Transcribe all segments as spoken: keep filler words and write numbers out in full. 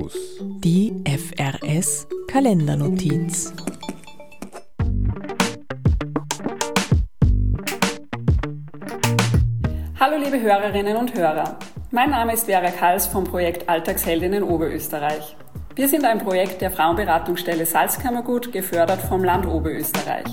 Die F R S Kalendernotiz. Hallo liebe Hörerinnen und Hörer. Mein Name ist Vera Kals vom Projekt Alltagsheldinnen Oberösterreich. Wir sind ein Projekt der Frauenberatungsstelle Salzkammergut, gefördert vom Land Oberösterreich.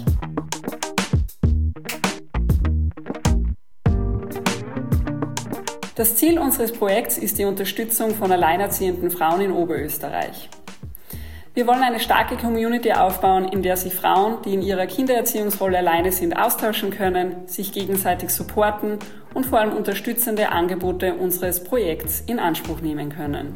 Das Ziel unseres Projekts ist die Unterstützung von alleinerziehenden Frauen in Oberösterreich. Wir wollen eine starke Community aufbauen, in der sich Frauen, die in ihrer Kindererziehungsrolle alleine sind, austauschen können, sich gegenseitig supporten und vor allem unterstützende Angebote unseres Projekts in Anspruch nehmen können.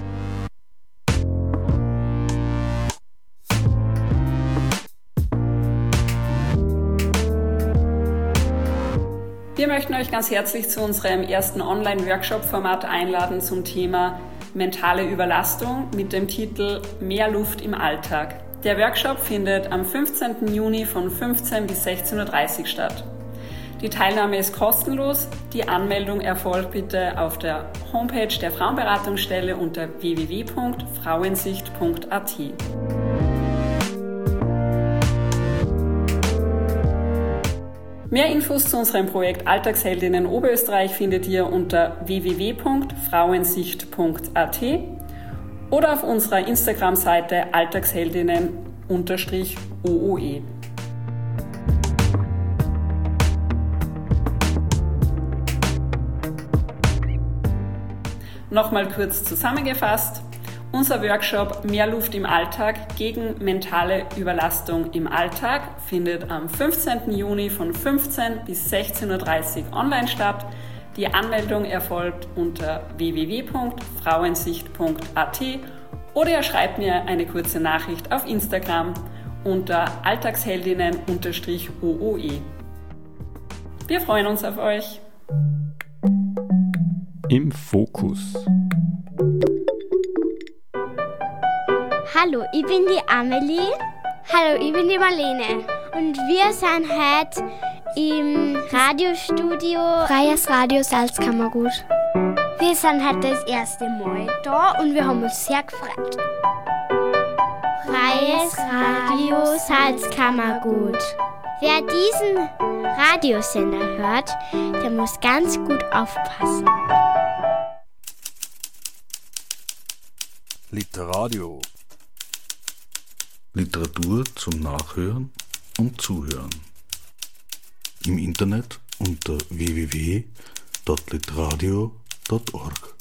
Wir möchten euch ganz herzlich zu unserem ersten Online-Workshop-Format einladen zum Thema mentale Überlastung mit dem Titel Mehr Luft im Alltag. Der Workshop findet am fünfzehnten Juni von fünfzehn bis sechzehn Uhr dreißig statt. Die Teilnahme ist kostenlos. Die Anmeldung erfolgt bitte auf der Homepage der Frauenberatungsstelle unter w w w punkt frauensicht punkt a t. Mehr Infos zu unserem Projekt Alltagsheldinnen Oberösterreich findet ihr unter w w w punkt frauensicht punkt a t oder auf unserer Instagram-Seite alltagsheldinnen o o e. Nochmal kurz zusammengefasst. Unser Workshop Mehr Luft im Alltag gegen mentale Überlastung im Alltag findet am fünfzehnten Juni von fünfzehn bis sechzehn Uhr dreißig online statt. Die Anmeldung erfolgt unter w w w punkt frauensicht punkt a t oder ihr schreibt mir eine kurze Nachricht auf Instagram unter alltagsheldinnen o o e. Wir freuen uns auf euch. Im Fokus. Hallo, ich bin die Amelie. Hallo, ich bin die Marlene. Und wir sind heute im Radiostudio Freies Radio Salzkammergut. Wir sind heute das erste Mal da und wir haben uns sehr gefreut. Freies Radio Salzkammergut. Wer diesen Radiosender hört, der muss ganz gut aufpassen. Literadio. Literatur zum Nachhören und Zuhören. Im Internet unter w w w punkt literadio punkt org.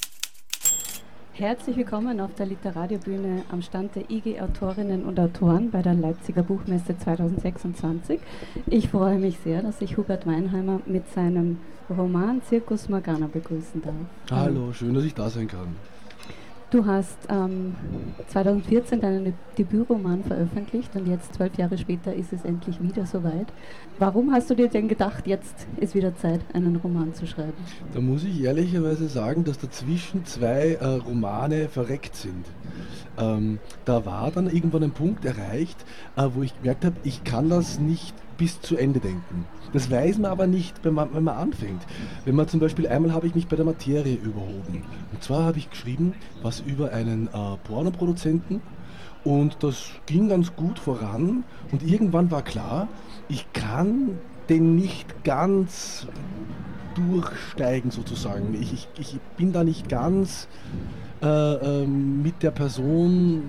Herzlich willkommen auf der Literadiobühne am Stand der I G Autorinnen und Autoren bei der Leipziger Buchmesse zweitausendsechsundzwanzig. Ich freue mich sehr, dass ich Hubert Weinheimer mit seinem Roman Circus Morgana begrüßen darf. Hallo, schön, dass ich da sein kann. Du hast ähm, zweitausendvierzehn deinen Debütroman veröffentlicht und jetzt, zwölf Jahre später, ist es endlich wieder soweit. Warum hast du dir denn gedacht, jetzt ist wieder Zeit, einen Roman zu schreiben? Da muss ich ehrlicherweise sagen, dass dazwischen zwei äh, Romane verreckt sind. Ähm, da war dann irgendwann ein Punkt erreicht, äh, wo ich gemerkt habe, ich kann das nicht bis zu Ende denken. Das weiß man aber nicht, wenn man, wenn man anfängt. Wenn man zum Beispiel, einmal habe ich mich bei der Materie überhoben. Und zwar habe ich geschrieben, was über einen äh, Pornoproduzenten, und das ging ganz gut voran und irgendwann war klar, ich kann den nicht ganz durchsteigen sozusagen. Ich, ich, ich bin da nicht ganz äh, äh, mit der Person.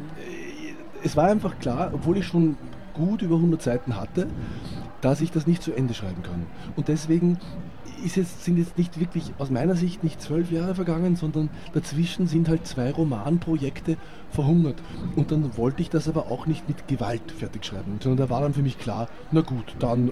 Es war einfach klar, obwohl ich schon gut über hundert Seiten hatte, dass ich das nicht zu Ende schreiben kann. Und deswegen ist jetzt, sind jetzt nicht wirklich, aus meiner Sicht, nicht zwölf Jahre vergangen, sondern dazwischen sind halt zwei Romanprojekte verhungert. Und dann wollte ich das aber auch nicht mit Gewalt fertig schreiben, sondern da war dann für mich klar, na gut, dann,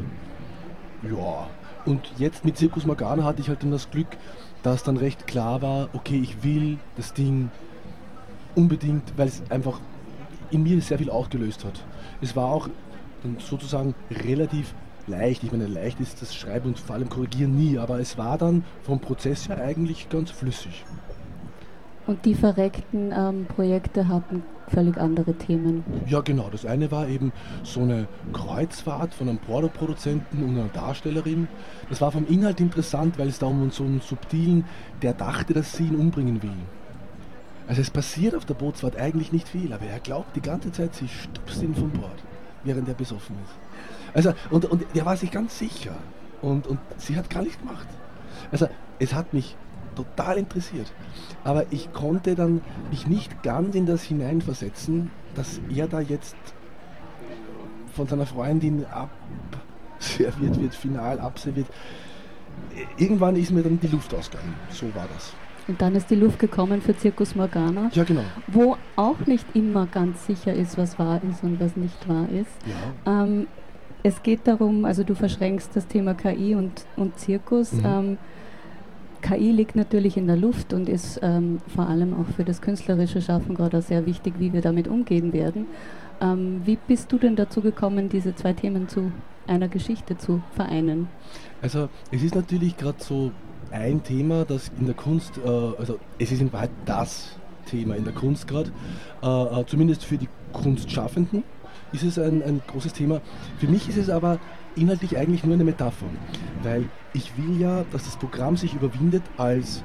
äh, ja. Und jetzt mit Circus Morgana hatte ich halt dann das Glück, dass dann recht klar war, okay, ich will das Ding unbedingt, weil es einfach in mir sehr viel ausgelöst hat. Es war auch dann sozusagen relativ leicht. Ich meine, leicht ist das Schreiben und vor allem Korrigieren nie, aber es war dann vom Prozess her eigentlich ganz flüssig. Und die verreckten ähm, Projekte hatten völlig andere Themen. Ja, genau. Das eine war eben so eine Kreuzfahrt von einem Pornoproduzenten und einer Darstellerin. Das war vom Inhalt interessant, weil es da um so einen Subtilen, der dachte, dass sie ihn umbringen will. Also es passiert auf der Bootsfahrt eigentlich nicht viel, aber er glaubt die ganze Zeit, sie stupst ihn von Bord, während er besoffen ist. Also, und, und er war sich ganz sicher und, und sie hat gar nichts gemacht. Also es hat mich total interessiert, aber ich konnte dann mich nicht ganz in das hineinversetzen, dass er da jetzt von seiner Freundin abserviert wird, final abserviert. Irgendwann ist mir dann die Luft ausgegangen, so war das. Und dann ist die Luft gekommen für Circus Morgana, ja, genau. Wo auch nicht immer ganz sicher ist, was wahr ist und was nicht wahr ist. Ja. Ähm, es geht darum, also du verschränkst das Thema K I und, und Zirkus. Mhm. Ähm, K I liegt natürlich in der Luft und ist ähm, vor allem auch für das künstlerische Schaffen gerade sehr wichtig, wie wir damit umgehen werden. Ähm, wie bist du denn dazu gekommen, diese zwei Themen zu einer Geschichte zu vereinen? Also es ist natürlich gerade so ein Thema, das in der Kunst, äh, also es ist in Wahrheit das Thema in der Kunst gerade, äh, zumindest für die Kunstschaffenden ist es ein, ein großes Thema. Für mich ist es aber inhaltlich eigentlich nur eine Metapher, weil ich will ja, dass das Programm sich überwindet als,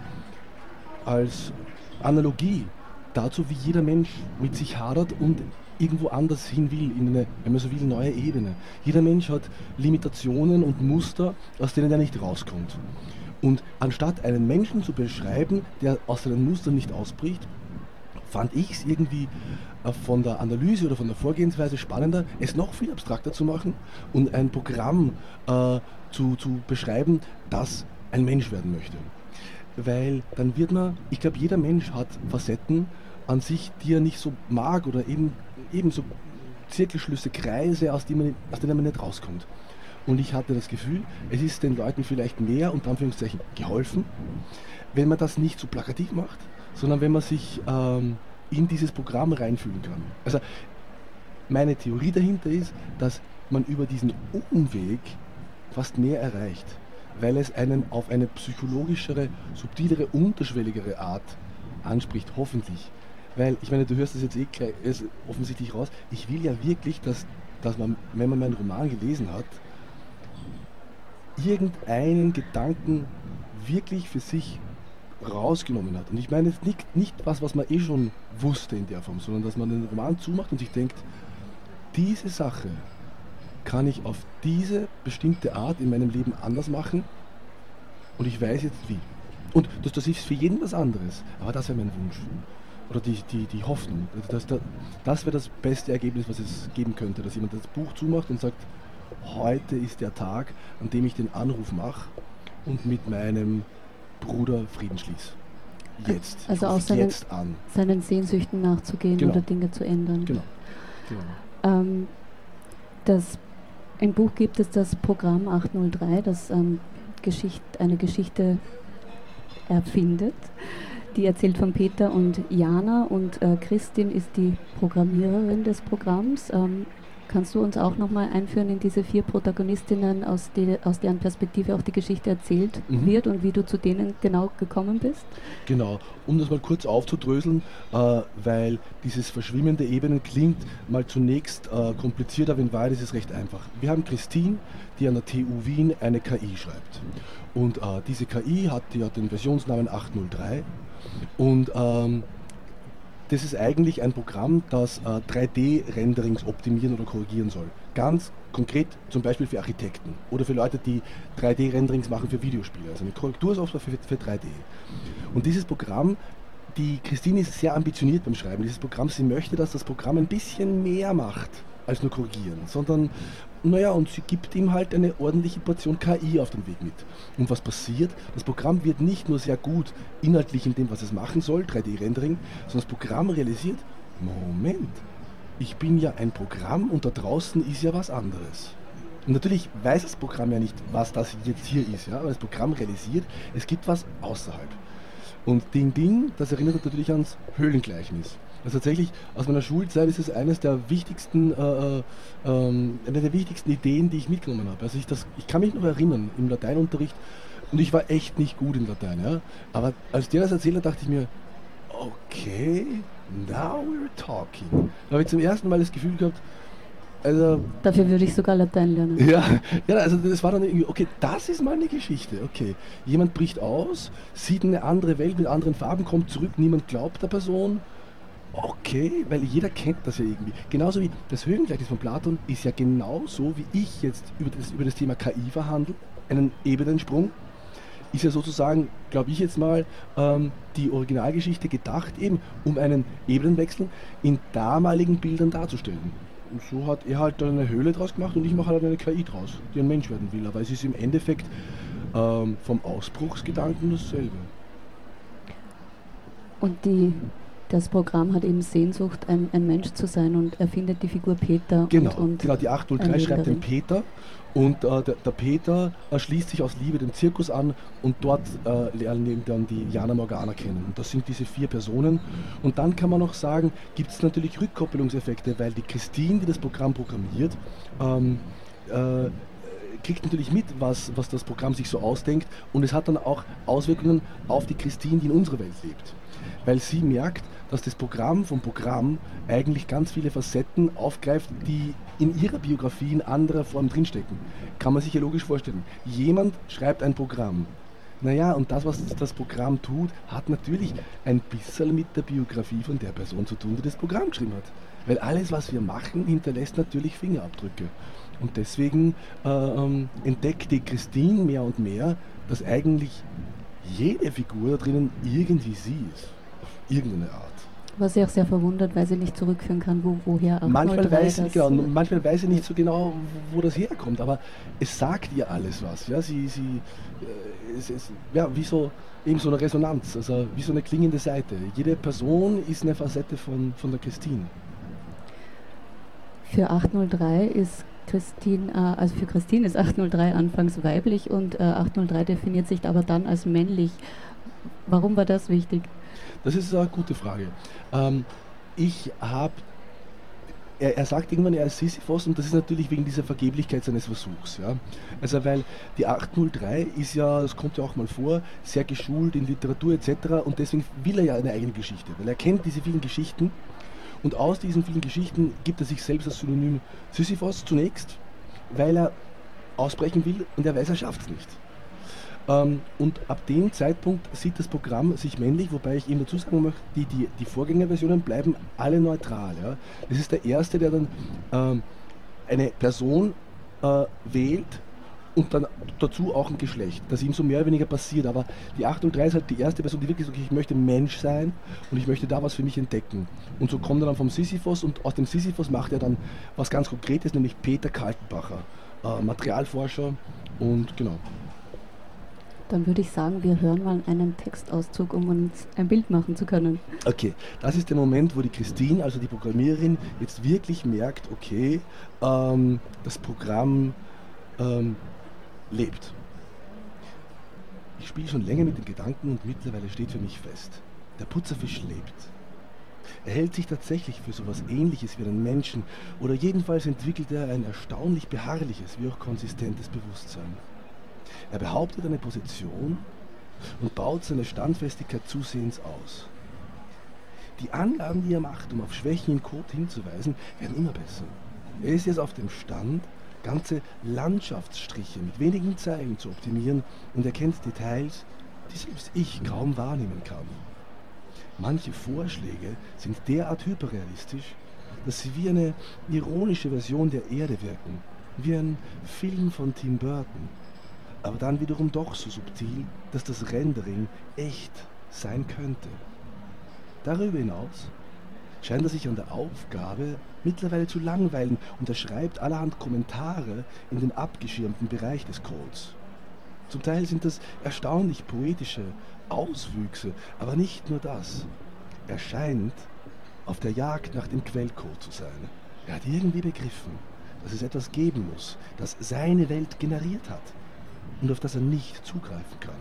als Analogie dazu, wie jeder Mensch mit sich hadert und irgendwo anders hin will, in eine, wenn man so will, neue Ebene. Jeder Mensch hat Limitationen und Muster, aus denen er nicht rauskommt. Und anstatt einen Menschen zu beschreiben, der aus seinen Mustern nicht ausbricht, fand ich es irgendwie äh, von der Analyse oder von der Vorgehensweise spannender, es noch viel abstrakter zu machen und ein Programm äh, zu, zu beschreiben, das ein Mensch werden möchte. Weil dann wird man, ich glaube, jeder Mensch hat Facetten an sich, die er nicht so mag oder eben, eben so Zirkelschlüsse, Kreise, aus, die man, aus denen man nicht rauskommt. Und ich hatte das Gefühl, es ist den Leuten vielleicht mehr, unter Anführungszeichen, geholfen, wenn man das nicht so plakativ macht, sondern wenn man sich ähm, in dieses Programm reinfühlen kann. Also meine Theorie dahinter ist, dass man über diesen Umweg fast mehr erreicht, weil es einen auf eine psychologischere, subtilere, unterschwelligere Art anspricht, hoffentlich. Weil, ich meine, du hörst das jetzt eh gleich, ist offensichtlich raus, ich will ja wirklich, dass, dass man, wenn man meinen Roman gelesen hat, irgendeinen Gedanken wirklich für sich rausgenommen hat. Und ich meine jetzt nicht, nicht was, was man eh schon wusste in der Form, sondern dass man den Roman zumacht und sich denkt, diese Sache kann ich auf diese bestimmte Art in meinem Leben anders machen und ich weiß jetzt wie. Und das, das ist für jeden was anderes, aber das wäre mein Wunsch. Oder die, die, die Hoffnung. Das, das, das wäre das beste Ergebnis, was es geben könnte, dass jemand das Buch zumacht und sagt, heute ist der Tag, an dem ich den Anruf mache und mit meinem Bruder Frieden schließe. Jetzt. Also auch seinen, jetzt an. seinen Sehnsüchten nachzugehen Genau. oder Dinge zu ändern. Genau. genau. Ähm, das, im Buch gibt es das Programm acht null drei, das ähm, Geschicht, eine Geschichte erfindet. Die erzählt von Peter und Jana und äh, Christin ist die Programmiererin des Programms. Ähm, kannst du uns auch nochmal einführen in diese vier Protagonistinnen, aus, de, aus deren Perspektive auch die Geschichte erzählt mhm. wird und wie du zu denen genau gekommen bist? Genau, um das mal kurz aufzudröseln, äh, weil dieses Verschwimmen der Ebenen klingt mal zunächst äh, kompliziert, aber in Wahrheit ist es recht einfach. Wir haben Christine, die an der T U Wien eine K I schreibt. Und äh, diese K I hat, die hat den Versionsnamen acht null drei und ähm, das ist eigentlich ein Programm, das äh, drei D-Renderings optimieren oder korrigieren soll. Ganz konkret zum Beispiel für Architekten oder für Leute, die drei D-Renderings machen für Videospiele. Also eine Korrektursoftware für, für drei D. Und dieses Programm, die Christine ist sehr ambitioniert beim Schreiben dieses Programms. Sie möchte, dass das Programm ein bisschen mehr macht als nur korrigieren, sondern, naja, und sie gibt ihm halt eine ordentliche Portion K I auf den Weg mit. Und was passiert? Das Programm wird nicht nur sehr gut inhaltlich in dem, was es machen soll, drei D-Rendering, sondern das Programm realisiert, Moment, ich bin ja ein Programm und da draußen ist ja was anderes. Und natürlich weiß das Programm ja nicht, was das jetzt hier ist, ja, aber das Programm realisiert, es gibt was außerhalb. Und Ding Ding, das erinnert natürlich ans Höhlengleichnis. Also tatsächlich, aus meiner Schulzeit ist es eines der wichtigsten, äh, äh, eine der wichtigsten Ideen, die ich mitgenommen habe. Also ich, das, ich kann mich noch erinnern, im Lateinunterricht, und ich war echt nicht gut in Latein, ja. Aber als der das erzählt hat, dachte ich mir, okay, now we're talking. Da habe ich zum ersten Mal das Gefühl gehabt, Also, Dafür würde ich sogar Latein lernen. ja, ja, also das war dann irgendwie, okay, das ist mal eine Geschichte, okay. Jemand bricht aus, sieht eine andere Welt mit anderen Farben, kommt zurück, niemand glaubt der Person. Okay, weil jeder kennt das ja irgendwie. Genauso wie das Höhengleichnis von Platon ist ja genauso, wie ich jetzt über das, über das Thema K I verhandle, einen Ebenensprung, ist ja sozusagen, glaube ich jetzt mal, ähm, die Originalgeschichte gedacht eben, um einen Ebenenwechsel in damaligen Bildern darzustellen. Und so hat er halt dann eine Höhle draus gemacht und ich mache halt eine K I draus, die ein Mensch werden will. Aber es ist im Endeffekt ähm, vom Ausbruchsgedanken dasselbe. Und die, das Programm hat eben Sehnsucht, ein, ein Mensch zu sein und erfindet die Figur Peter. Genau, und, und genau die acht null drei schreibt den Peter und äh, der, der Peter äh, schließt sich aus Liebe dem Zirkus an und dort äh, lernen ihn dann die Jana Morgana kennen. Und das sind diese vier Personen. Und dann kann man noch sagen, gibt es natürlich Rückkoppelungseffekte, weil die Christine, die das Programm programmiert, ähm, äh, kriegt natürlich mit, was, was das Programm sich so ausdenkt und es hat dann auch Auswirkungen auf die Christine, die in unserer Welt lebt. Weil sie merkt, dass das Programm vom Programm eigentlich ganz viele Facetten aufgreift, die in ihrer Biografie in anderer Form drinstecken. Kann man sich ja logisch vorstellen. Jemand schreibt ein Programm. Naja, und das, was das Programm tut, hat natürlich ein bisschen mit der Biografie von der Person zu tun, die das Programm geschrieben hat. Weil alles, was wir machen, hinterlässt natürlich Fingerabdrücke. Und deswegen äh, ähm, entdeckt die Christine mehr und mehr, dass eigentlich jede Figur da drinnen irgendwie sie ist. Auf irgendeine Art. Was sie auch sehr verwundert, weil sie nicht zurückführen kann, wo, woher acht null drei Manchmal weiß, sie, das genau, manchmal weiß sie nicht so genau, wo, wo das herkommt, aber es sagt ihr alles was. Ja, sie, sie, äh, es ist ja, wie so, eben so eine Resonanz, also wie so eine klingende Seite. Jede Person ist eine Facette von, von der Christine. Für acht null drei ist Christine, äh, also für Christine ist acht null drei anfangs weiblich und äh, acht null drei definiert sich aber dann als männlich. Warum war das wichtig? Das ist eine gute Frage. Ähm, ich habe, er, er sagt irgendwann, er ist Sisyphos und das ist natürlich wegen dieser Vergeblichkeit seines Versuchs. Ja? Also weil die acht null drei ist ja, das kommt ja auch mal vor, sehr geschult in Literatur et cetera und deswegen will er ja eine eigene Geschichte, weil er kennt diese vielen Geschichten und aus diesen vielen Geschichten gibt er sich selbst als Synonym Sisyphos zunächst, weil er ausbrechen will und er weiß, er schafft es nicht. Ähm, und ab dem Zeitpunkt sieht das Programm sich männlich, wobei ich ihm dazu sagen möchte, die, die, die Vorgängerversionen bleiben alle neutral. Ja? Das ist der Erste, der dann ähm, eine Person äh, wählt und dann dazu auch ein Geschlecht, das ihm so mehr oder weniger passiert. Aber die acht null drei ist halt die erste Person, die wirklich sagt, ich möchte Mensch sein und ich möchte da was für mich entdecken. Und so kommt er dann vom Sisyphos und aus dem Sisyphos macht er dann was ganz Konkretes, nämlich Peter Kaltenbacher, äh, Materialforscher und genau. Dann würde ich sagen, wir hören mal einen Textauszug, um uns ein Bild machen zu können. Okay, das ist der Moment, wo die Christine, also die Programmiererin, jetzt wirklich merkt, okay, ähm, das Programm ähm, lebt. Ich spiele schon länger mit den Gedanken und mittlerweile steht für mich fest, der Putzerfisch lebt. Er hält sich tatsächlich für so etwas Ähnliches wie einen Menschen oder jedenfalls entwickelt er ein erstaunlich beharrliches wie auch konsistentes Bewusstsein. Er behauptet eine Position und baut seine Standfestigkeit zusehends aus. Die Angaben, die er macht, um auf Schwächen im Code hinzuweisen, werden immer besser. Er ist jetzt auf dem Stand, ganze Landschaftsstriche mit wenigen Zeilen zu optimieren und erkennt Details, die selbst ich kaum wahrnehmen kann. Manche Vorschläge sind derart hyperrealistisch, dass sie wie eine ironische Version der Erde wirken, wie ein Film von Tim Burton. Aber dann wiederum doch so subtil, dass das Rendering echt sein könnte. Darüber hinaus scheint er sich an der Aufgabe mittlerweile zu langweilen und er schreibt allerhand Kommentare in den abgeschirmten Bereich des Codes. Zum Teil sind das erstaunlich poetische Auswüchse, aber nicht nur das. Er scheint auf der Jagd nach dem Quellcode zu sein. Er hat irgendwie begriffen, dass es etwas geben muss, das seine Welt generiert hat und auf das er nicht zugreifen kann.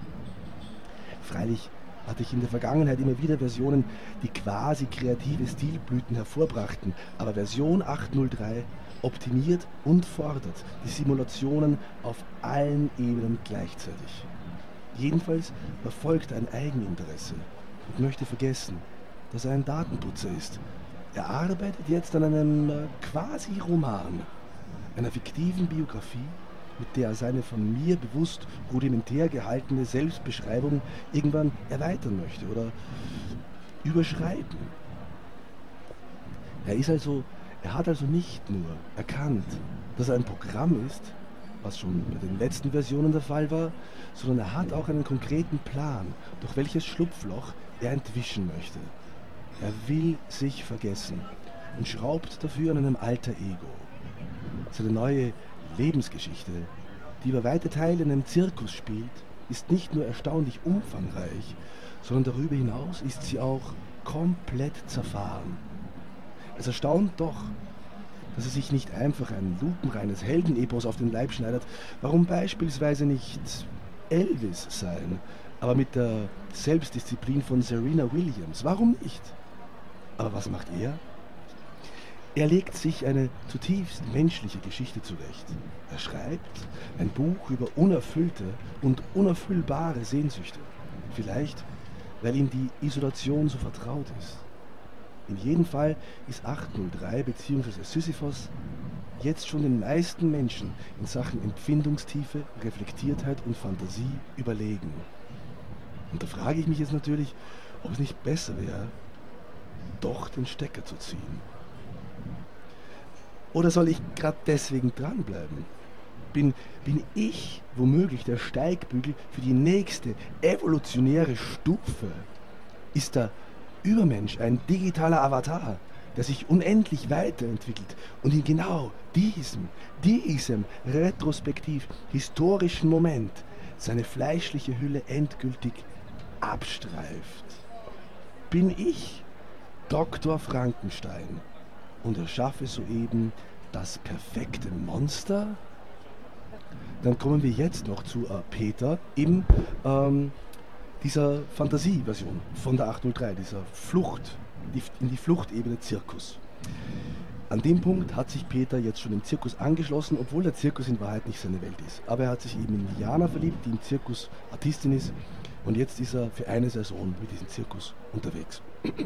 Freilich hatte ich in der Vergangenheit immer wieder Versionen, die quasi kreative Stilblüten hervorbrachten, aber Version acht null drei optimiert und fordert die Simulationen auf allen Ebenen gleichzeitig. Jedenfalls verfolgt er ein Eigeninteresse und möchte vergessen, dass er ein Datenputzer ist, Er arbeitet jetzt an einem äh, Quasi-Roman, einer fiktiven Biografie, mit der er seine von mir bewusst rudimentär gehaltene Selbstbeschreibung irgendwann erweitern möchte oder überschreiten. Er ist also, er hat also nicht nur erkannt, dass er ein Programm ist, was schon bei den letzten Versionen der Fall war, sondern er hat auch einen konkreten Plan, durch welches Schlupfloch er entwischen möchte. Er will sich vergessen und schraubt dafür an einem alter Ego. Seine neue Lebensgeschichte, die über weite Teile in einem Zirkus spielt, ist nicht nur erstaunlich umfangreich, sondern darüber hinaus ist sie auch komplett zerfahren. Es erstaunt doch, dass er sich nicht einfach ein lupenreines Heldenepos auf den Leib schneidet. Warum beispielsweise nicht Elvis sein, aber mit der Selbstdisziplin von Serena Williams? Warum nicht? Aber was macht er? Er legt sich eine zutiefst menschliche Geschichte zurecht. Er schreibt ein Buch über unerfüllte und unerfüllbare Sehnsüchte. Vielleicht, weil ihm die Isolation so vertraut ist. In jedem Fall ist achthundertdrei bzw. Sisyphos jetzt schon den meisten Menschen in Sachen Empfindungstiefe, Reflektiertheit und Fantasie überlegen. Und da frage ich mich jetzt natürlich, ob es nicht besser wäre, doch den Stecker zu ziehen. Oder soll ich gerade deswegen dranbleiben? Bin, bin ich womöglich der Steigbügel für die nächste evolutionäre Stufe? Ist der Übermensch ein digitaler Avatar, der sich unendlich weiterentwickelt und in genau diesem, diesem retrospektiv historischen Moment seine fleischliche Hülle endgültig abstreift? Bin ich Doktor Frankenstein und erschaffe soeben das perfekte Monster? Dann kommen wir jetzt noch zu äh, Peter in ähm, dieser Fantasieversion von der achthundertdrei, dieser Flucht, die, in die Fluchtebene Zirkus. An dem Punkt hat sich Peter jetzt schon im Zirkus angeschlossen, obwohl der Zirkus in Wahrheit nicht seine Welt ist. Aber er hat sich eben in Jana verliebt, die im Zirkus Artistin ist, und jetzt ist er für eine Saison mit diesem Zirkus unterwegs.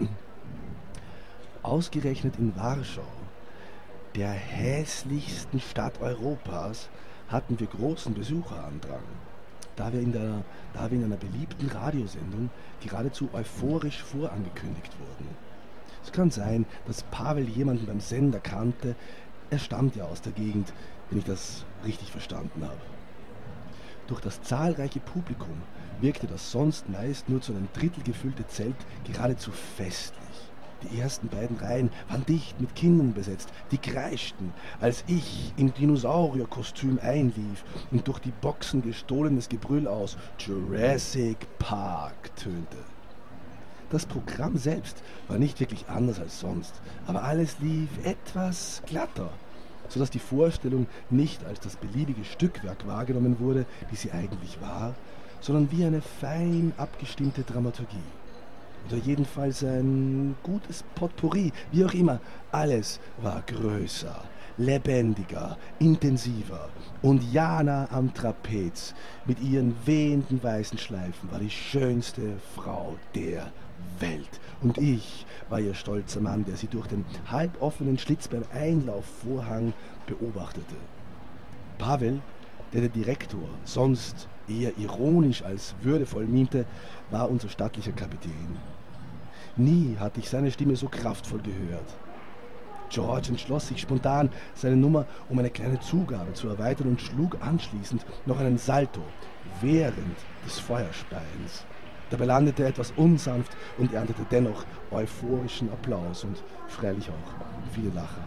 Ausgerechnet in Warschau, der hässlichsten Stadt Europas, hatten wir großen Besucherandrang, da wir in, der, da wir in einer beliebten Radiosendung geradezu euphorisch vorangekündigt wurden. Es kann sein, dass Pavel jemanden beim Sender kannte. Er stammt ja aus der Gegend, wenn ich das richtig verstanden habe. Durch das zahlreiche Publikum wirkte das sonst meist nur zu einem Drittel gefüllte Zelt geradezu festlich. Die ersten beiden Reihen waren dicht mit Kindern besetzt, die kreischten, als ich im Dinosaurierkostüm einlief und durch die Boxen gestohlenes Gebrüll aus Jurassic Park tönte. Das Programm selbst war nicht wirklich anders als sonst, aber alles lief etwas glatter, sodass die Vorstellung nicht als das beliebige Stückwerk wahrgenommen wurde, wie sie eigentlich war, sondern wie eine fein abgestimmte Dramaturgie. Oder jedenfalls ein gutes Potpourri, wie auch immer. Alles war größer, lebendiger, intensiver. Und Jana am Trapez mit ihren wehenden weißen Schleifen war die schönste Frau der Welt. Und ich war ihr stolzer Mann, der sie durch den halboffenen Schlitz beim Einlaufvorhang beobachtete. Pavel, der der Direktor sonst eher ironisch als würdevoll mimte, war unser stattlicher Kapitän. Nie hatte ich seine Stimme so kraftvoll gehört. George entschloss sich spontan, seine Nummer um eine kleine Zugabe zu erweitern und schlug anschließend noch einen Salto während des Feuerspeiens. Dabei landete er etwas unsanft und erntete dennoch euphorischen Applaus und freilich auch viele Lacher.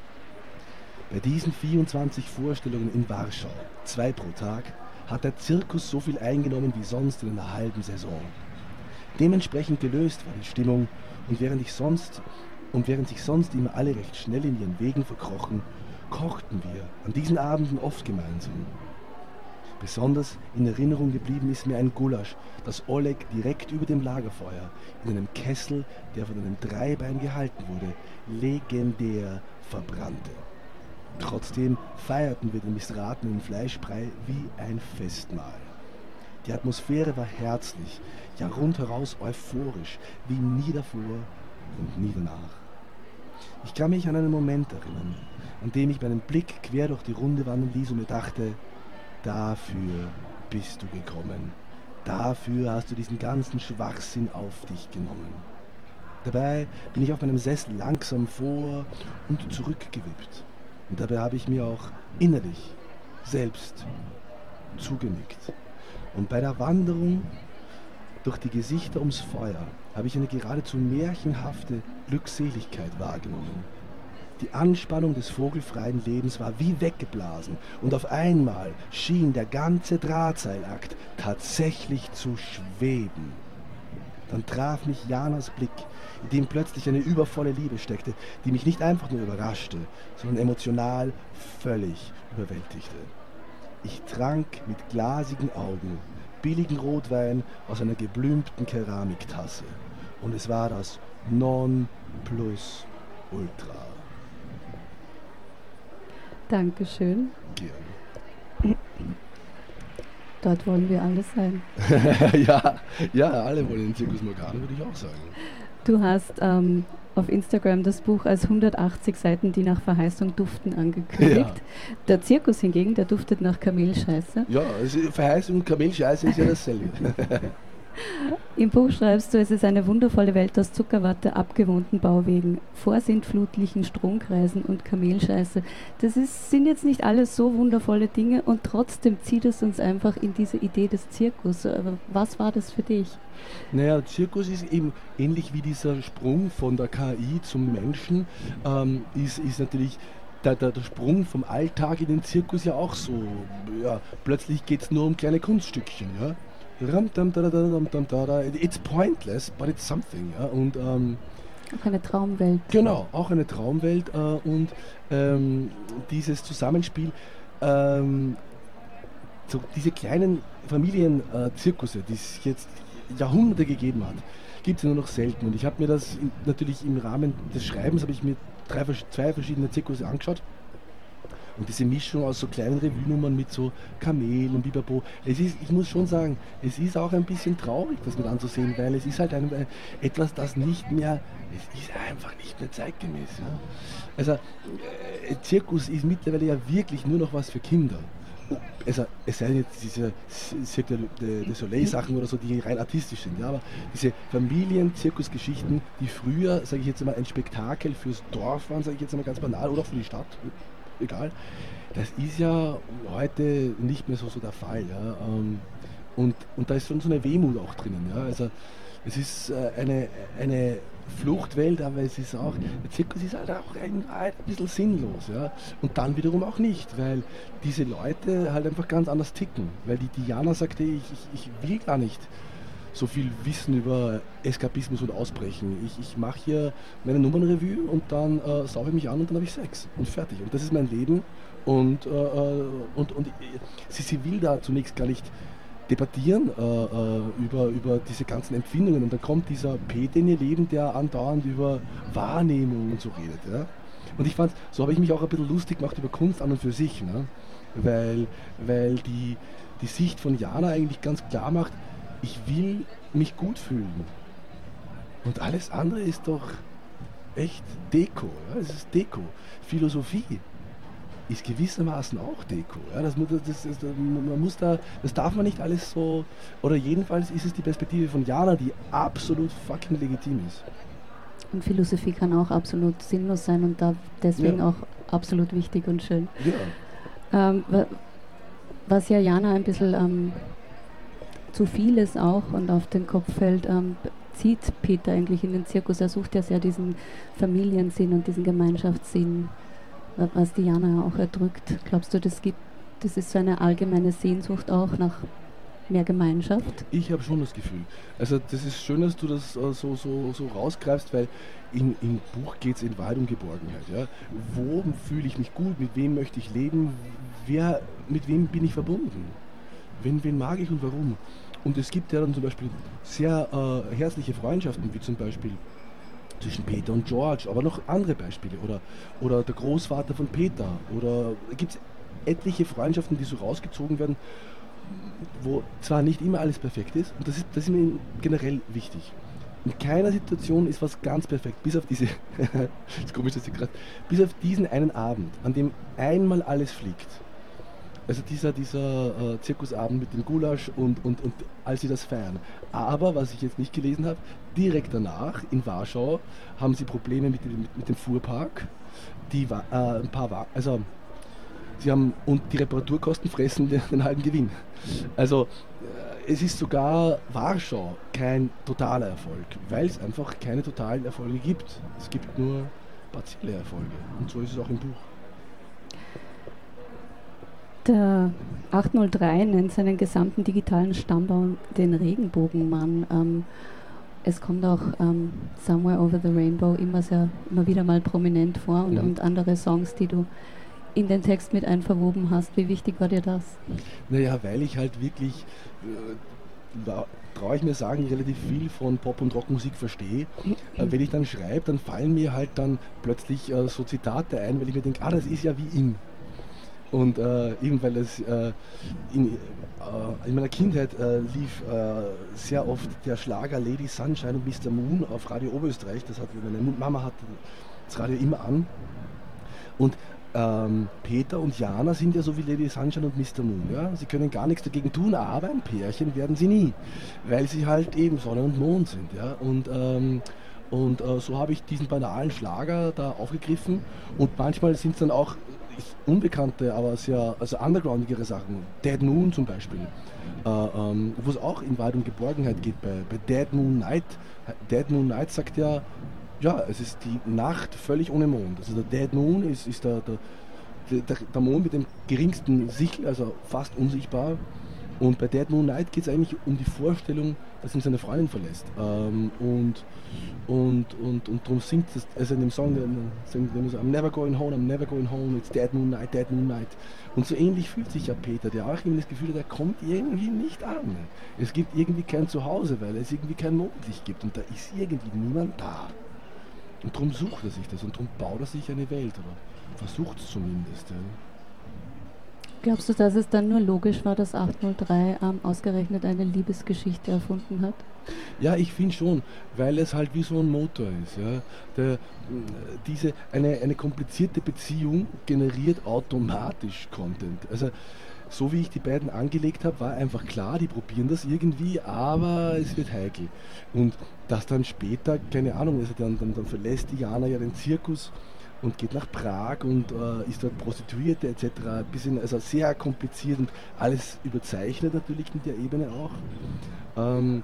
Bei diesen vierundzwanzig Vorstellungen in Warschau, zwei pro Tag, hat der Zirkus so viel eingenommen wie sonst in einer halben Saison. Dementsprechend gelöst war die Stimmung, und während ich sonst und während sich sonst immer alle recht schnell in ihren Wegen verkrochen, kochten wir an diesen Abenden oft gemeinsam. Besonders in Erinnerung geblieben ist mir ein Gulasch, das Oleg direkt über dem Lagerfeuer in einem Kessel, der von einem Dreibein gehalten wurde, legendär verbrannte. Trotzdem feierten wir den missratenen Fleischbrei wie ein Festmahl. Die Atmosphäre war herzlich, ja rundheraus euphorisch, wie nie davor und nie danach. Ich kann mich an einen Moment erinnern, an dem ich meinen Blick quer durch die Runde wandern ließ und mir dachte, dafür bist du gekommen. Dafür hast du diesen ganzen Schwachsinn auf dich genommen. Dabei bin ich auf meinem Sessel langsam vor und zurückgewippt. Und dabei habe ich mir auch innerlich selbst zugenickt. Und bei der Wanderung durch die Gesichter ums Feuer habe ich eine geradezu märchenhafte Glückseligkeit wahrgenommen. Die Anspannung des vogelfreien Lebens war wie weggeblasen und auf einmal schien der ganze Drahtseilakt tatsächlich zu schweben. Dann traf mich Janas Blick, in dem plötzlich eine übervolle Liebe steckte, die mich nicht einfach nur überraschte, sondern emotional völlig überwältigte. Ich trank mit glasigen Augen billigen Rotwein aus einer geblümten Keramiktasse. Und es war das Nonplusultra. Dankeschön. Gerne. Dort wollen wir alle sein. ja, ja, alle wollen den Zirkus Morgane, würde ich auch sagen. Du hast ähm, auf Instagram das Buch als hundertachtzig Seiten, die nach Verheißung duften, angekündigt. Ja. Der Zirkus hingegen, der duftet nach Kamelscheiße. Ja, also Verheißung und Kamelscheiße ist ja dasselbe. Im Buch schreibst du, es ist eine wundervolle Welt aus Zuckerwatte, abgewohnten Bauwegen, vorsintflutlichen Stromkreisen und Kamelscheiße. Das ist, sind jetzt nicht alles so wundervolle Dinge und trotzdem zieht es uns einfach in diese Idee des Zirkus. Aber was war das für dich? Naja, Zirkus ist eben ähnlich wie dieser Sprung von der K I zum Menschen, ähm, ist, ist natürlich der, der, der Sprung vom Alltag in den Zirkus ja auch so. Ja, plötzlich geht es nur um kleine Kunststückchen, ja. It's pointless, but it's something. Ja? Und, ähm, auch eine Traumwelt. Genau, auch eine Traumwelt. Äh, und ähm, dieses Zusammenspiel, ähm, so diese kleinen Familienzirkusse, äh, die es jetzt Jahrhunderte gegeben hat, gibt es nur noch selten. Und ich habe mir das in, natürlich im Rahmen des Schreibens, habe ich mir drei, zwei verschiedene Zirkusse angeschaut. Und diese Mischung aus so kleinen Revue-Nummern mit so Kamel und Bibabo, es ist, ich muss schon sagen, es ist auch ein bisschen traurig, das mit anzusehen, weil es ist halt ein, äh, etwas, das nicht mehr, es ist einfach nicht mehr zeitgemäß. Ja? Also äh, Zirkus ist mittlerweile ja wirklich nur noch was für Kinder. Also, es seien jetzt diese Cirque du Soleil-Sachen oder so, die rein artistisch sind, ja, aber diese Familien-Zirkusgeschichten, die früher, sage ich jetzt mal, ein Spektakel fürs Dorf waren, sage ich jetzt mal ganz banal, oder auch für die Stadt, egal, das ist ja heute nicht mehr so, so der Fall. Ja. Und, und da ist schon so eine Wehmut auch drinnen. Ja. Also es ist eine, eine Fluchtwelt, aber es ist auch, der Zirkus ist halt auch ein, ein bisschen sinnlos. Ja. Und dann wiederum auch nicht, weil diese Leute halt einfach ganz anders ticken. Weil die Diana sagte, ich, ich, ich will gar nicht so viel Wissen über Eskapismus und Ausbrechen. Ich, ich mache hier meine Nummernrevue und dann äh, sauge ich mich an und dann habe ich Sex und fertig. Und das ist mein Leben und, äh, und, und sie, sie will da zunächst gar nicht debattieren äh, äh, über, über diese ganzen Empfindungen. Und dann kommt dieser Peter in ihr Leben, der andauernd über Wahrnehmung und so redet. Ja? Und ich fand, so habe ich mich auch ein bisschen lustig gemacht über Kunst an und für sich, ne? weil, weil die, die Sicht von Jana eigentlich ganz klar macht, ich will mich gut fühlen. Und alles andere ist doch echt Deko. Ja? Es ist Deko. Philosophie ist gewissermaßen auch Deko. Ja? Das, das, das, man muss da, das darf man nicht alles so... Oder jedenfalls ist es die Perspektive von Jana, die absolut fucking legitim ist. Und Philosophie kann auch absolut sinnlos sein und da deswegen ja. auch absolut wichtig und schön. Ja. Ähm, was ja Jana ein bisschen... Ähm, zu vieles auch und auf den Kopf fällt, ähm, zieht Peter eigentlich in den Zirkus. Er sucht ja sehr diesen Familiensinn und diesen Gemeinschaftssinn, was Diana auch erdrückt. Glaubst du, das gibt, das ist so eine allgemeine Sehnsucht auch nach mehr Gemeinschaft? Ich habe schon das Gefühl. Also das ist schön, dass du das äh, so, so, so rausgreifst, weil im, im Buch geht es in Wahrheit um Geborgenheit. Ja? Wo fühle ich mich gut, mit wem möchte ich leben, wer, mit wem bin ich verbunden? Wen, wen mag ich und warum? Und es gibt ja dann zum Beispiel sehr äh, herzliche Freundschaften, wie zum Beispiel zwischen Peter und George, aber noch andere Beispiele. Oder, oder der Großvater von Peter. Oder gibt es etliche Freundschaften, die so rausgezogen werden, wo zwar nicht immer alles perfekt ist, und das ist, das ist mir generell wichtig. in keiner Situation ist was ganz perfekt, bis auf diese, das ist komisch, dass ich gerade, bis auf diesen einen Abend, an dem einmal alles fliegt. Also dieser, dieser äh, Zirkusabend mit dem Gulasch und, und, und als sie das feiern. Aber, was ich jetzt nicht gelesen habe, direkt danach in Warschau haben sie Probleme mit dem, mit dem Fuhrpark. Die äh, ein paar, also sie haben, und die Reparaturkosten fressen den, den halben Gewinn. Also äh, es ist sogar Warschau kein totaler Erfolg, weil es einfach keine totalen Erfolge gibt. Es gibt nur partielle Erfolge. Und so ist es auch im Buch. Der achthundertdrei nennt seinen gesamten digitalen Stammbaum den Regenbogenmann. Ähm, es kommt auch ähm, Somewhere Over the Rainbow immer, sehr, immer wieder mal prominent vor und, ja. und andere Songs, die du in den Text mit einverwoben hast. Wie wichtig war dir das? Naja, weil ich halt wirklich, äh, da traue ich mir sagen, relativ viel von Pop- und Rockmusik verstehe. Äh, wenn ich dann schreibe, dann fallen mir halt dann plötzlich äh, so Zitate ein, weil ich mir denke, ah, das ist ja wie in. Und äh, eben weil es äh, in, äh, in meiner Kindheit äh, lief äh, sehr oft der Schlager Lady Sunshine und Mister Moon auf Radio Oberösterreich. Das hat meine Mama hatte das Radio immer an. Und ähm, Peter und Jana sind ja so wie Lady Sunshine und Mister Moon. Ja? Sie können gar nichts dagegen tun, aber ein Pärchen werden sie nie, weil sie halt eben Sonne und Mond sind. Ja? Und ähm, Und äh, so habe ich diesen banalen Schlager da aufgegriffen und manchmal sind es dann auch unbekannte, aber sehr also undergroundigere Sachen. Dead Moon zum Beispiel, äh, ähm, wo es auch in Wahrheit um Geborgenheit geht. Bei, bei Dead Moon Night, Dead Moon Night sagt ja, ja, es ist die Nacht völlig ohne Mond. Also der Dead Moon ist, ist der, der, der, der Mond mit dem geringsten Sichel, also fast unsichtbar. Und bei Dead Moon Night geht es eigentlich um die Vorstellung, dass ihn seine Freundin verlässt. Ähm, und, und, und, und darum singt es, also in dem Song, singt er so, I'm never going home, I'm never going home, it's Dead Moon Night, Dead Moon Night. Und so ähnlich fühlt sich ja Peter, der auch irgendwie das Gefühl hat, er kommt irgendwie nicht an. Es gibt irgendwie kein Zuhause, weil es irgendwie kein Mondlicht gibt und da ist irgendwie niemand da. Und darum sucht er sich das und darum baut er sich eine Welt, oder versucht es zumindest. Ja. Glaubst du, dass es dann nur logisch war, dass achthundertdrei ähm, ausgerechnet eine Liebesgeschichte erfunden hat? Ja, ich finde schon, weil es halt wie so ein Motor ist. Ja. Der, diese, eine, eine komplizierte Beziehung generiert automatisch Content. Also so wie ich die beiden angelegt habe, war einfach klar, die probieren das irgendwie, aber es wird heikel. Und dass dann später, keine Ahnung, also dann, dann, dann verlässt Diana ja den Zirkus und geht nach Prag und äh, ist dort Prostituierte et cetera. Ein bisschen, also sehr kompliziert und alles überzeichnet natürlich mit der Ebene auch. Ähm,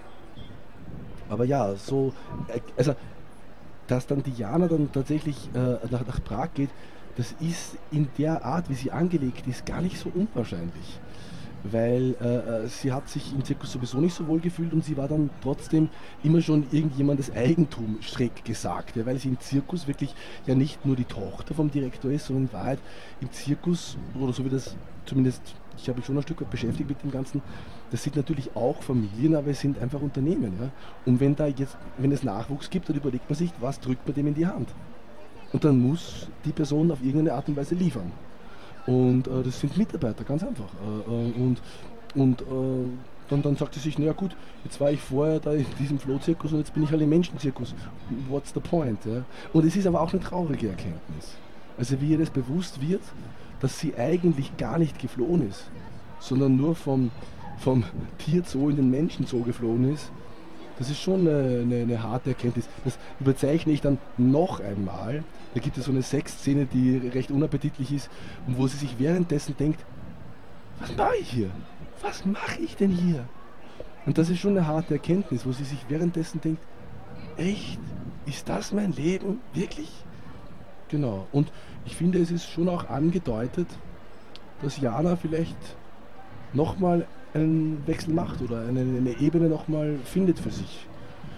aber ja, so, äh, also dass dann Diana dann tatsächlich äh, nach, nach Prag geht, das ist in der Art, wie sie angelegt ist, gar nicht so unwahrscheinlich. Weil äh, sie hat sich im Zirkus sowieso nicht so wohl gefühlt und sie war dann trotzdem immer schon irgendjemandes Eigentum schräg gesagt, ja, weil sie im Zirkus wirklich ja nicht nur die Tochter vom Direktor ist, sondern in Wahrheit im Zirkus, oder so wie das zumindest, ich habe mich schon ein Stück weit beschäftigt mit dem Ganzen, das sind natürlich auch Familien, aber es sind einfach Unternehmen. Ja. Und wenn da jetzt, wenn es Nachwuchs gibt, dann überlegt man sich, was drückt man dem in die Hand? Und dann muss die Person auf irgendeine Art und Weise liefern. Und äh, das sind Mitarbeiter, ganz einfach. Äh, und und äh, dann, dann sagt sie sich, naja gut, jetzt war ich vorher da in diesem Flohzirkus und jetzt bin ich halt im Menschenzirkus. What's the point? Ja? Und es ist aber auch eine traurige Erkenntnis. Also wie ihr das bewusst wird, dass sie eigentlich gar nicht geflohen ist, sondern nur vom, vom Tierzoo in den Menschenzoo geflohen ist. Das ist schon eine, eine, eine harte Erkenntnis. Das überzeichne ich dann noch einmal. Da gibt es so eine Sexszene, die recht unappetitlich ist und wo sie sich währenddessen denkt, was mache ich hier? Was mache ich denn hier? Und das ist schon eine harte Erkenntnis, wo sie sich währenddessen denkt, echt? Ist das mein Leben? Wirklich? Genau. Und ich finde, es ist schon auch angedeutet, dass Jana vielleicht nochmal einen Wechsel macht oder eine, eine Ebene nochmal findet für sich.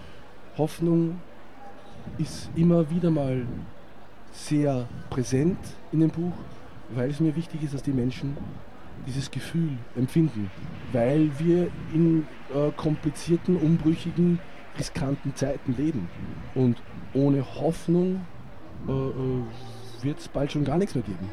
Hoffnung ist immer wieder mal sehr präsent in dem Buch, weil es mir wichtig ist, dass die Menschen dieses Gefühl empfinden, weil wir in äh, komplizierten, umbrüchigen, riskanten Zeiten leben. Und ohne Hoffnung äh, äh, wird es bald schon gar nichts mehr geben.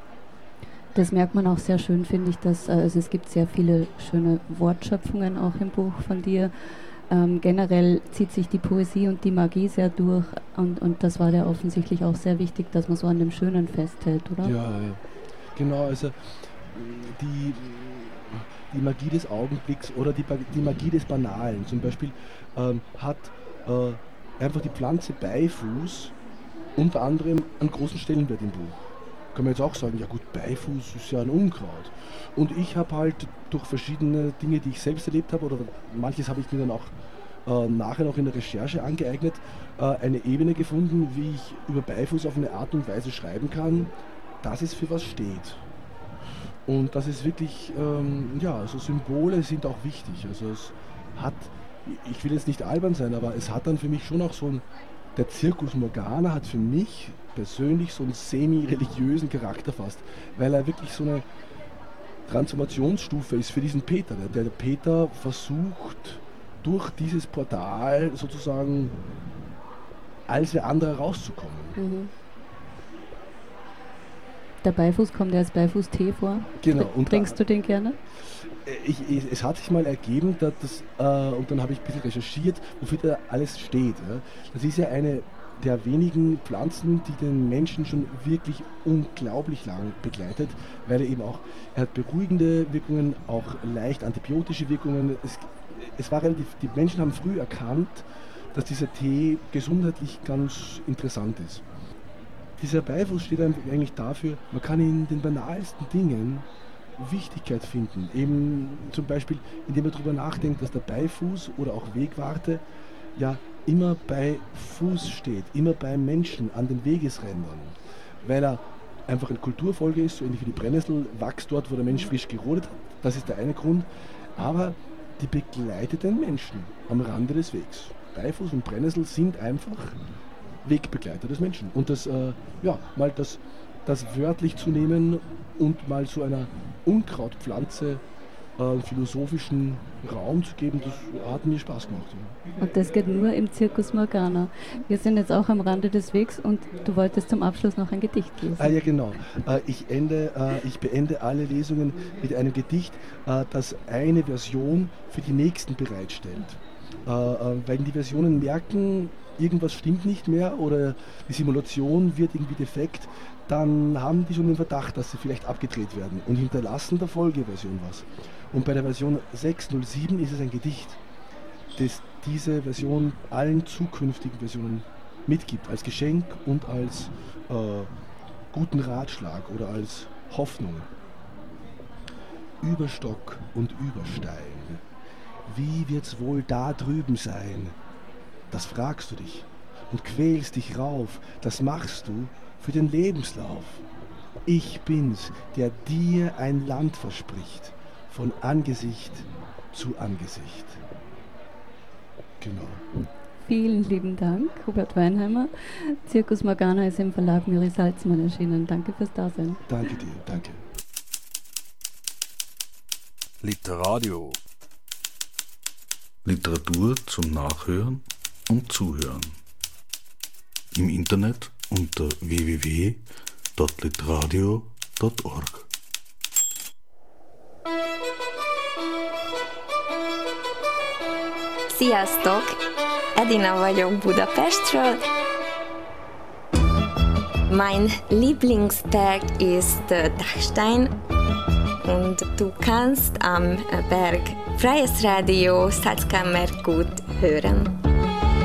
Das merkt man auch sehr schön, finde ich, dass also es gibt sehr viele schöne Wortschöpfungen auch im Buch von dir. ähm, generell zieht sich die Poesie und die Magie sehr durch und, und das war ja offensichtlich auch sehr wichtig, dass man so an dem Schönen festhält, oder? Ja, ja. Genau, also die, die Magie des Augenblicks oder die, die Magie des Banalen. Zum Beispiel ähm, hat äh, einfach die Pflanze Beifuß unter anderem einen großen Stellenwert im Buch. Kann man jetzt auch sagen, ja gut, Beifuß ist ja ein Unkraut. Und ich habe halt durch verschiedene Dinge, die ich selbst erlebt habe, oder manches habe ich mir dann auch äh, nachher noch in der Recherche angeeignet, äh, eine Ebene gefunden, wie ich über Beifuß auf eine Art und Weise schreiben kann, dass es für was steht. Und das ist wirklich, ähm, ja, also Symbole sind auch wichtig. Also es hat, ich will jetzt nicht albern sein, aber es hat dann für mich schon auch so ein, der Circus Morgana hat für mich persönlich so einen semi-religiösen Charakter fast, weil er wirklich so eine Transformationsstufe ist für diesen Peter. Der, der Peter versucht durch dieses Portal sozusagen als wer andere rauszukommen. Mhm. Der Beifuß kommt ja als Beifuß-Tee vor. Genau. Und trinkst du den gerne? Ich, ich, es hat sich mal ergeben, dass das, äh, und dann habe ich ein bisschen recherchiert, wofür da alles steht. Ja. Das ist ja eine der wenigen Pflanzen, die den Menschen schon wirklich unglaublich lang begleitet, weil er eben auch, er hat beruhigende Wirkungen, auch leicht antibiotische Wirkungen. Es, es war relativ, die Menschen haben früh erkannt, dass dieser Tee gesundheitlich ganz interessant ist. Dieser Beifuß steht eigentlich dafür, man kann in den banalsten Dingen Wichtigkeit finden. Eben zum Beispiel, indem man darüber nachdenkt, dass der Beifuß oder auch Wegwarte ja immer bei Fuß steht, immer bei Menschen an den Wegesrändern, weil er einfach eine Kulturfolge ist, so ähnlich wie die Brennnessel wächst dort, wo der Mensch frisch gerodet hat. Das ist der eine Grund. Aber die begleitet den Menschen am Rande des Wegs. Beifuß und Brennnessel sind einfach Wegbegleiter des Menschen. Und das, äh, ja, mal das, das wörtlich zu nehmen und mal zu einer Unkrautpflanze äh, philosophischen Raum zu geben, das hat mir Spaß gemacht. Ja. Und das geht nur im Circus Morgana. Wir sind jetzt auch am Rande des Wegs und du wolltest zum Abschluss noch ein Gedicht lesen. Ah ja, genau. Äh, ich, ende, äh, ich beende alle Lesungen mit einem Gedicht, äh, das eine Version für die nächsten bereitstellt. Äh, äh, weil die Versionen merken, irgendwas stimmt nicht mehr oder die Simulation wird irgendwie defekt, dann haben die schon den Verdacht, dass sie vielleicht abgedreht werden und hinterlassen der Folgeversion was. Und bei der Version sechs null sieben ist es ein Gedicht, das diese Version allen zukünftigen Versionen mitgibt, als Geschenk und als äh, guten Ratschlag oder als Hoffnung. Über Stock und über Stein, wie wird's wohl da drüben sein? Das fragst du dich und quälst dich rauf, das machst du für den Lebenslauf. Ich bin's, der dir ein Land verspricht, von Angesicht zu Angesicht. Genau. Vielen lieben Dank, Hubert Weinheimer. Circus Morgana ist im Verlag Miri Salzmann erschienen. Danke fürs Dasein. Danke dir, danke. Literadio. Literatur zum Nachhören und Zuhören. Im Internet unter w w w punkt literadio punkt org. Sziasztok! Edina vagyok Budapestről. Mein Lieblingsberg ist Dachstein und du kannst am Berg Freies Radio Salzkammergut hören.